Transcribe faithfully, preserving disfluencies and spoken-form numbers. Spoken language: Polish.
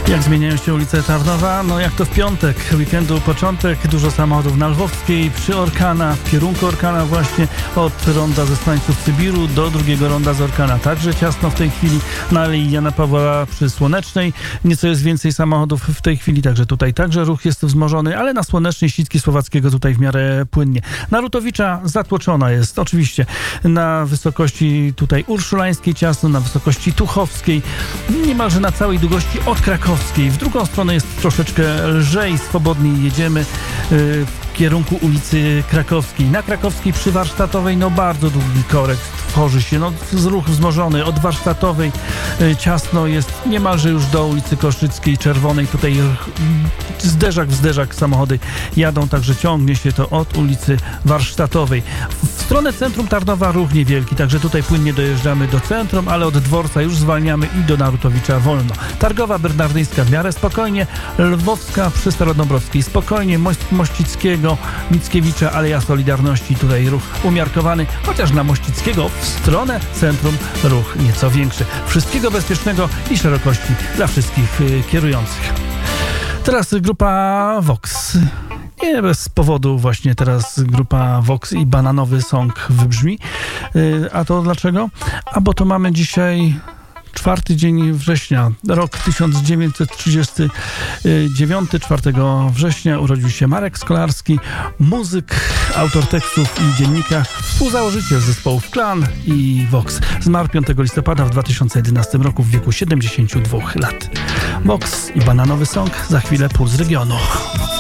Jak zmieniają się ulice Tarnowa? No jak to w piątek, weekendu początek, dużo samochodów na Lwowskiej, przy Orkana, w kierunku Orkana właśnie, od ronda ze Stańców Sybiru do drugiego ronda z Orkana. Także ciasno w tej chwili na Alei Jana Pawła przy Słonecznej. Nieco jest więcej samochodów w tej chwili, także tutaj także ruch jest wzmożony, ale na Słonecznej Sicki Słowackiego tutaj w miarę płynnie. Na Rutowicza zatłoczona jest, oczywiście na wysokości tutaj Urszulańskiej ciasno, na wysokości Tuchowskiej, niemalże na całej długości od Krakowskiej. W drugą stronę jest troszeczkę lżej, swobodniej jedziemy w kierunku ulicy Krakowskiej. Na Krakowskiej przy Warsztatowej no bardzo długi korek tworzy się, no ruch wzmożony od Warsztatowej, ciasno jest niemalże już do ulicy Koszyckiej, Czerwonej, tutaj zderzak w zderzak samochody jadą, także ciągnie się to od ulicy Warsztatowej. W stronę centrum Tarnowa ruch niewielki, także tutaj płynnie dojeżdżamy do centrum, ale od dworca już zwalniamy i do Narutowicza wolno. Targowa Bernardyńska w miarę spokojnie, Lwowska przy Starodąbrowskiej spokojnie, Mość Mościckiego, Mickiewicza, Aleja Solidarności, tutaj ruch umiarkowany, chociaż na Mościckiego w stronę centrum ruch nieco większy. Wszystkiego bezpiecznego i szerokości dla wszystkich y, kierujących. Teraz grupa Vox. Nie bez powodu właśnie teraz grupa Vox i Bananowy Song wybrzmi. Y, a to dlaczego? A bo to mamy dzisiaj czwarty dzień września, rok tysiąc dziewięćset trzydziesty dziewiąty, czwartego września urodził się Marek Skolarski, muzyk, autor tekstów i dziennikarz, współzałożyciel zespołów Klan i Vox. Zmarł piątego listopada w dwa tysiące jedenastym roku w wieku siedemdziesięciu dwóch lat. Vox i Bananowy Song, za chwilę Puls Regionu.